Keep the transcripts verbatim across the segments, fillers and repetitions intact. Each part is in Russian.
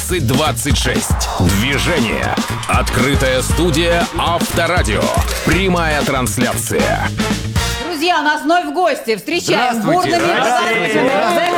двадцать двадцать шесть. Движение. Открытая студия Авторадио. Прямая трансляция. Друзья, у нас вновь гости. Встречаем бурными Здравствуйте.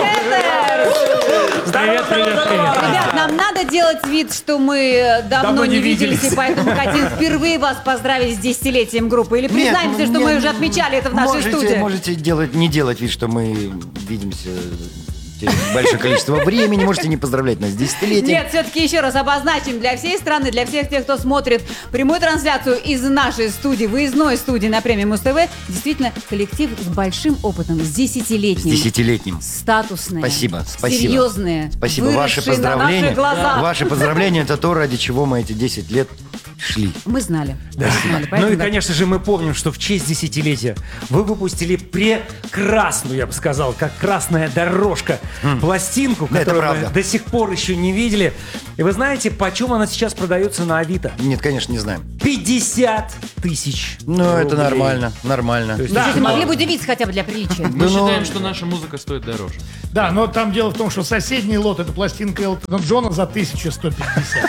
Привет, привет, привет. Ребят, нам надо делать вид, что мы давно, давно не, не виделись, виделись, и поэтому хотим впервые вас поздравить с десятилетием группы. Или признаемся, нет, что нет, мы уже отмечали это в нашей можете, студии. Можете делать, не делать вид, что мы видимся большое количество времени, можете не поздравлять нас с десятилетием. Нет, все-таки еще раз обозначим для всей страны, для всех тех, кто смотрит прямую трансляцию из нашей студии, выездной студии на премии Муз-ТВ. Действительно, коллектив с большим опытом, с десятилетним. С десятилетним. Статусные. Спасибо, спасибо. Серьезные. Спасибо. Ваши поздравления. Ваши поздравления — это то, ради чего мы эти десять лет шли. Мы знали. Да. Мы знали, ну и, да. конечно же, мы помним, что в честь десятилетия вы выпустили прекрасную, я бы сказал, как красная дорожка, mm. пластинку, которую мы до сих пор еще не видели. И вы знаете, почем она сейчас продается на Авито? Нет, конечно, не знаем. пятьдесят тысяч. Ну, рублей. Это нормально, нормально. То есть, да, но... могли бы удивиться хотя бы для приличия. Мы считаем, что наша музыка стоит дороже. Да, но там дело в том, что соседний лот — это пластинка Элтона Джона за тысячу сто пятьдесят.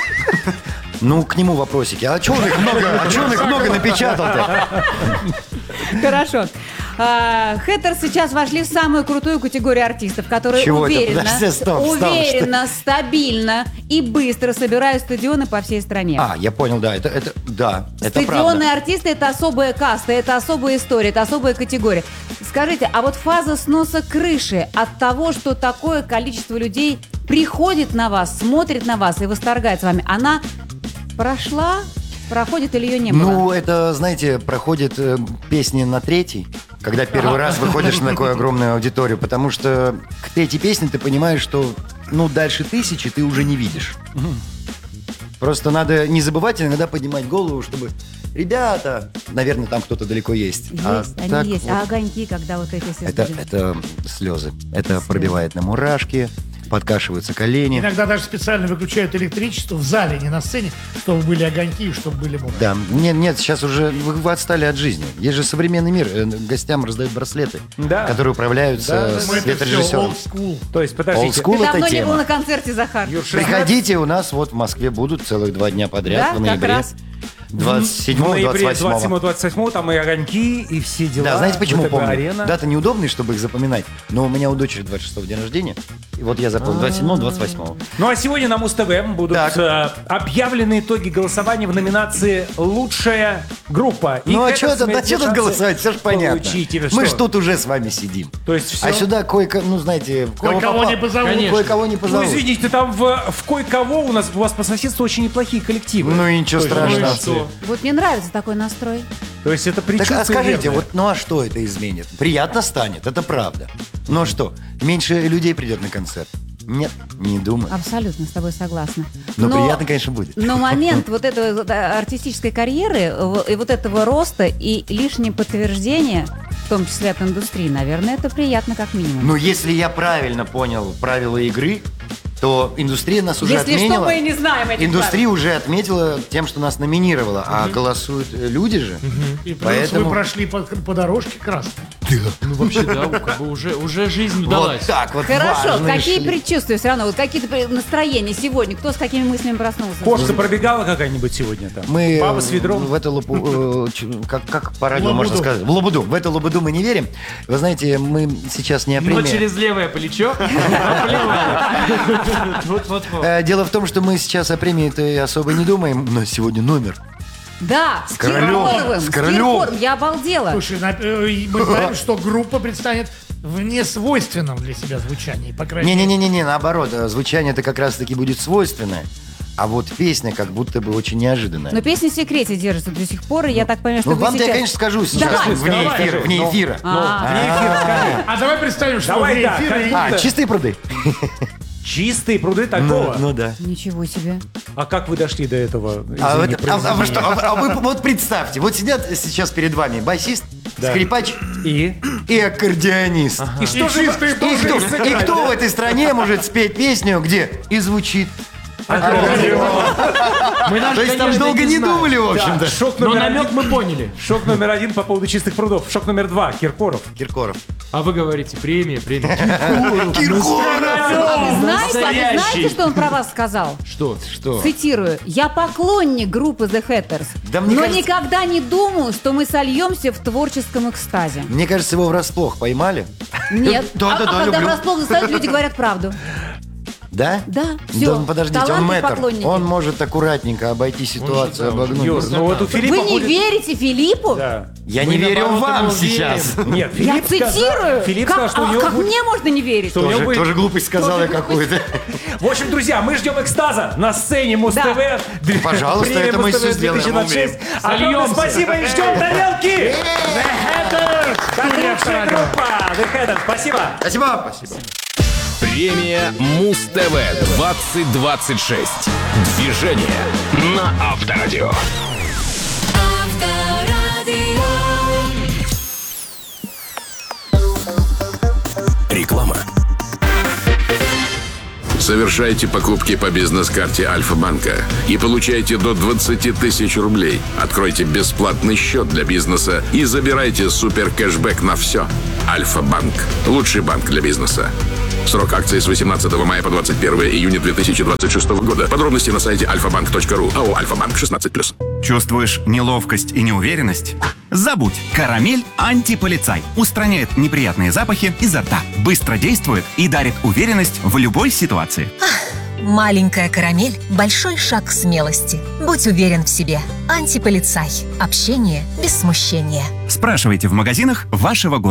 Ну, к нему вопросики. А чё он их много, а чё он их много напечатал-то? Хорошо. Хэттерс сейчас вошли в самую крутую категорию артистов, которые Чего уверенно, Подожди, стоп, уверенно, стоп, стабильно и быстро собирают стадионы по всей стране. А, я понял, да, это, это да, это правда. Стадионные артисты — это особая каста, это особая история, это особая категория. Скажите, а вот фаза сноса крыши от того, что такое количество людей приходит на вас, смотрит на вас и восторгается вами, она прошла, проходит или ее не было? Ну, это, знаете, проходит э, песни на третий, когда первый раз выходишь на такую огромную аудиторию, потому что к третьей песне ты понимаешь, что, ну, дальше тысячи ты уже не видишь. Просто надо не забывать иногда поднимать голову, чтобы... Ребята, наверное, там кто-то далеко есть. Есть, а они так есть. Вот, а огоньки, когда вот эти все... Это, это слезы. Это слезы. Пробивает на мурашки, подкашиваются колени. Иногда даже специально выключают электричество в зале, не на сцене, чтобы были огоньки и чтобы были мурашки. Да, нет, нет, сейчас уже вы, вы отстали от жизни. Есть же современный мир. Гостям раздают браслеты, да. которые управляются да, светорежиссером. То есть, подождите. Ты давно не был на концерте, Захар. Приходите, у нас вот в Москве будут целых два дня подряд да, в ноябре. Как раз. двадцать седьмого, двадцать восьмого. двадцать седьмого там и огоньки, и все дела. Да, знаете, почему помню? Арена. Дата неудобная, чтобы их запоминать. Но у меня у дочери двадцать шестого день рождения. И вот я запомнил двадцать седьмого, двадцать восьмого. Ну а сегодня на Муз-ТВ будут э, объявлены итоги голосования в номинации «Лучшая группа». И ну а что тут, а тут голосовать? Все же понятно. Мы же тут уже с вами сидим. То есть все... А сюда кое-кого, ну знаете... Кое-кого не позовут. Кое-кого не позовут. Ну извините, там в, в кое-кого у нас у вас по соседству очень неплохие коллективы. Ну и ничего страшного. Ну, вот мне нравится такой настрой. То есть это предчувствие. Так, а скажите, верное. вот, ну а что это изменит? Приятно станет, это правда. Но что, меньше людей придет на концерт? Нет, не думаю. Абсолютно с тобой согласна. Но, но приятно, конечно, будет. Но момент вот этой вот артистической карьеры и вот этого роста и лишнее подтверждение, в том числе от индустрии, наверное, это приятно как минимум. Ну, если я правильно понял правила игры, то индустрия нас уже Если отменила. Что, мы не знаем этих Индустрия правил. уже отметила тем, что нас номинировала, угу. а голосуют люди же. Угу. И плюс Поэтому... вы прошли по, по дорожке красной. Ну вообще, да, как бы уже, уже жизнь удалась. Вот так вот. Хорошо, какие шли. предчувствия все равно? Вот какие-то настроения сегодня? Кто с какими мыслями проснулся? Кошка пробегала какая-нибудь сегодня там? Мы Баба с ведром? В эту лупу, как, как по радио можно сказать? В лабуду. В эту лабуду мы не верим. Вы знаете, мы сейчас не о премии. Но через левое плечо. Дело в том, что мы сейчас о премии-то особо не думаем, но сегодня номер. Да, с Королевым. С Королевым. Я обалдела. Слушай, мы знаем, что группа предстанет в несвойственном для себя звучании, по крайней мере. Не-не-не, наоборот, звучание-то как раз-таки будет свойственное. А вот песня как будто бы очень неожиданная. Но песня в секрете держится до сих пор, и я так понимаю, что ну, вы вам сейчас... я, конечно, скажу сейчас. Давай, вне давай, эфира. Вне эфира. А давай представим, что вне эфира... А, чистые пруды. Чистые пруды такого? Ну, ну да. Ничего себе. А как вы дошли до этого? А, это, а, а, вы что, а, а вы вот представьте, вот сидят сейчас перед вами басист, да. скрипач и, и аккордеонист. Ага. И, и что же и, кто, и кто в этой стране может спеть песню, где и звучит Мы даже, То есть там конечно, долго не знаем. думали, в общем-то. Да, шок Но номер намек один. мы поняли. Шок номер один по поводу чистых прудов. Шок номер два. Киркоров. Киркоров. А вы говорите, премия, премия. Знаете, Настоящий. знаете, что он про вас сказал? Что? Что? Цитирую. «Я поклонник группы The Hatters, Да мне но кажется- никогда не думал, что мы сольемся в творческом экстазе». Мне кажется, его врасплох поймали. Нет. Да, а, да, а да, когда люблю. врасплох застают, люди говорят правду. Да? Да, Да, все. ну, подождите, он мэтр. Он может аккуратненько обойти ситуацию, же, да, обогнуть. Юр, ну вот у Филиппа Вы не будет- верите Филиппу? Да. Я Мы, не верю наоборот, вам ему сейчас. Нет, Я Филипп сказал- цитирую. Филипп как сказал, что у а него как будет- мне можно не верить? что у него Тоже, будет- тоже глупость сказал я какую-то. В общем, друзья, мы ждем экстаза на сцене Муз-ТВ. Да. Две- Пожалуйста, премия это мы Муз-ТВ всё сделаем, две тысячи двадцать шесть. Огромное Сольемся. спасибо и ждем тарелки! The Hatters! Как лучшая Авторадио. группа! The Hatters, спасибо! Спасибо. Спасибо. Премия Муз-ТВ двадцать двадцать шесть. Движение на Авторадио. Реклама. Совершайте покупки по бизнес-карте Альфа-банка и получайте до двадцать тысяч рублей. Откройте бесплатный счет для бизнеса и забирайте супер кэшбэк на все. Альфа-банк. Лучший банк для бизнеса. Срок акции с восемнадцатого мая по двадцать первое июня две тысячи двадцать шестого года. Подробности на сайте альфа-банк точка ру. АО «Альфа-банк» шестнадцать плюс. Чувствуешь неловкость и неуверенность? Забудь. Карамель антиполицай. Устраняет неприятные запахи изо рта. Быстро действует и дарит уверенность в любой ситуации. Маленькая карамель – большой шаг к смелости. Будь уверен в себе. Антиполицай. Общение без смущения. Спрашивайте в магазинах вашего города.